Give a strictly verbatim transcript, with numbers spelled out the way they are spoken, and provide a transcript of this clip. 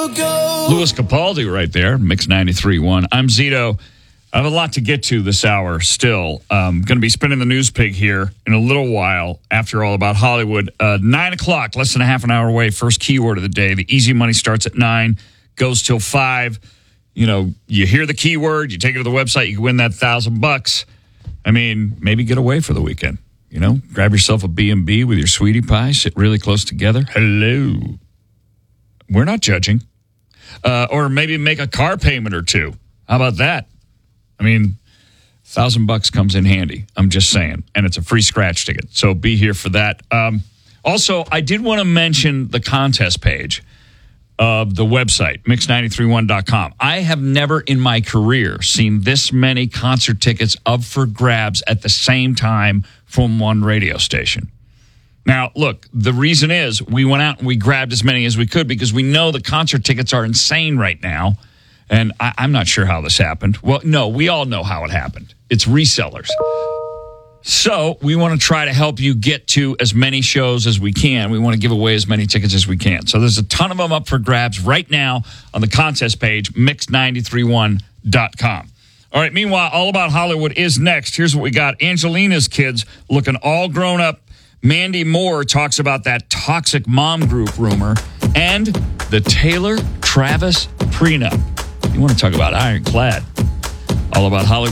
go, go. Louis Capaldi right there, Mix ninety-three point one. I'm Zito. I have a lot to get to this hour still. Um, going to be spinning the news pig here in a little while after All About Hollywood. Uh, nine o'clock, less than a half an hour away, first keyword of the day. The easy money starts at nine, goes till five. You know, you hear the keyword, you take it to the website, you can win that thousand bucks. I mean, maybe get away for the weekend. You know, grab yourself a B and B with your sweetie pie, sit really close together. Hello. We're not judging. Uh, or maybe make a car payment or two. How about that? I mean, a thousand bucks comes in handy. I'm just saying. And it's a free scratch ticket. So be here for that. Um, also, I did want to mention the contest page of the website, mix nine three one dot com. I have never in my career seen this many concert tickets up for grabs at the same time from one radio station. Now, look, the reason is we went out and we grabbed as many as we could because we know the concert tickets are insane right now. And I, I'm not sure how this happened. Well, no, we all know how it happened. It's resellers. So we want to try to help you get to as many shows as we can. We want to give away as many tickets as we can. So there's a ton of them up for grabs right now on the contest page, mix nine three one dot com. All right, meanwhile, All About Hollywood is next. Here's what we got. Angelina's kids looking all grown up. Mandy Moore talks about that toxic mom group rumor and the Taylor-Travis prenup. You want to talk about ironclad. All About Hollywood.